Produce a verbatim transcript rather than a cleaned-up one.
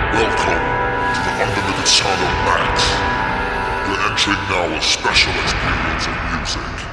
Welcome to the unlimited sound of Max. You're entering now a special experience of music.